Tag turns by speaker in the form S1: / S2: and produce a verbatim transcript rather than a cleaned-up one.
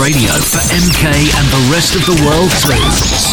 S1: radio for M K and the rest of the world too.